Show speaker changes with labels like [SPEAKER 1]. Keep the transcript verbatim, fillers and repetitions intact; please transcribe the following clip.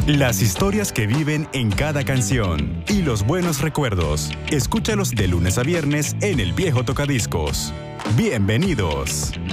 [SPEAKER 1] Las historias que viven en cada canción y los buenos recuerdos. Escúchalos de lunes a viernes en El Viejo Tocadiscos. Bienvenidos.